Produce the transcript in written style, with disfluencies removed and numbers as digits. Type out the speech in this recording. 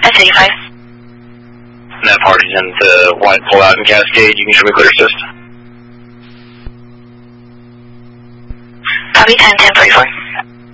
S85. And that party's in the white pull-out and Cascade. You can show me clear assist. Copy, time 1044.